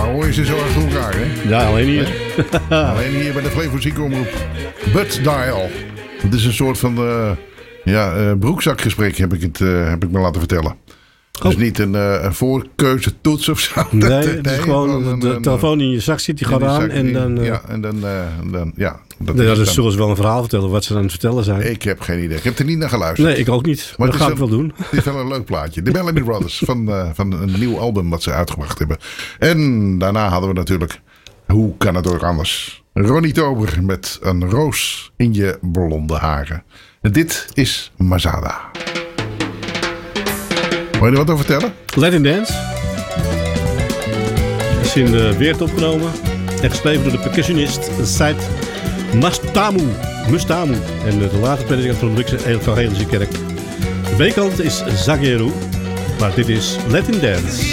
Nou hoor je ze zo achter elkaar, hè? Ja, alleen hier. Alleen hier bij de Flevo Ziekenomroep. Bud Dial. Het is een soort van broekzakgesprek, heb ik me laten vertellen. Dus niet een voorkeuze toets of zo. Nee, het is gewoon de telefoon in je zak zit, die gaat aan. En dan, dan zullen ze wel een verhaal vertellen wat ze aan het vertellen zijn. Ik heb geen idee. Ik heb er niet naar geluisterd. Nee, ik ook niet. Maar dat ga ik wel doen. Het is wel een leuk plaatje. De Bellamy Brothers van een nieuw album wat ze uitgebracht hebben. En daarna hadden we natuurlijk, hoe kan het ook anders? Ronnie Tober met een roos in je blonde haren. En dit is Mazada. Wil je er wat over vertellen? Latin Dance. Is in de Weert opgenomen. En geschreven door de percussionist Said Mustamu. En de late predikant van de Brikse Evangelische Kerk. De B-kant is Zageru. Maar dit is Latin Dance.